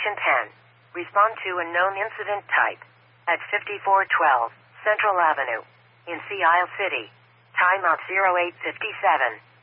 Station 10. Respond to unknown incident type. At 5412 Central Avenue. In Sea Isle City. Timeout 0857.